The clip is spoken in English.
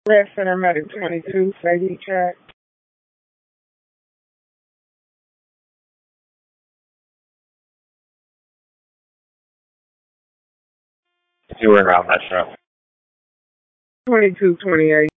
Red Center Medic 22, Sadie Track. You were around that truck. 2228.